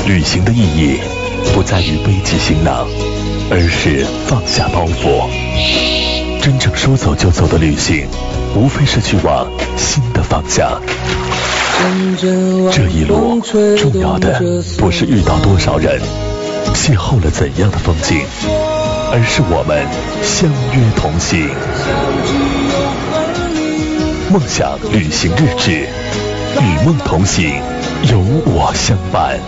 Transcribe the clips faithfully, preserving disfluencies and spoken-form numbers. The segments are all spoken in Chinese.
旅行的意义不在于背起行囊，而是放下包袱。真正说走就走的旅行，无非是去往新的方向。这一路重要的不是遇到多少人，邂逅了怎样的风景，而是我们相约同行。梦想旅行日志，与梦同行，有我相伴。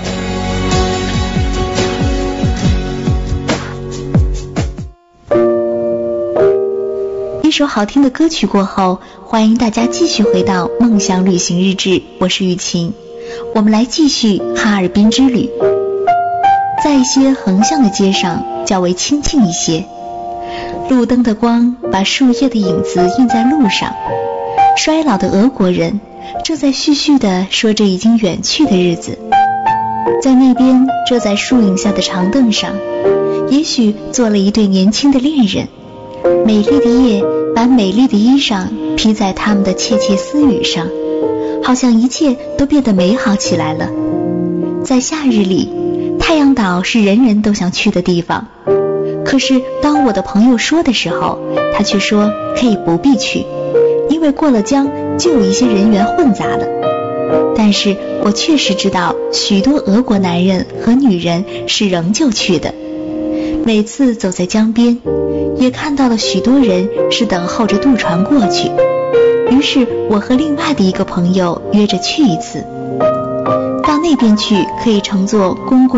一首好听的歌曲过后，欢迎大家继续回到梦想旅行日志，我是雨晴。我们来继续哈尔滨之旅。在一些横向的街上较为清静一些，路灯的光把树叶的影子印在路上，衰老的俄国人正在絮絮地说着已经远去的日子。在那边遮在树影下的长凳上，也许坐了一对年轻的恋人，美丽的夜把美丽的衣裳披在他们的窃窃私语上，好像一切都变得美好起来了。在夏日里，太阳岛是人人都想去的地方，可是当我的朋友说的时候，他却说可以不必去，因为过了江就有一些人员混杂了。但是我确实知道许多俄国男人和女人是仍旧去的。每次走在江边，也看到了许多人是等候着渡船过去，于是我和另外的一个朋友约着去一次。到那边去可以乘坐公共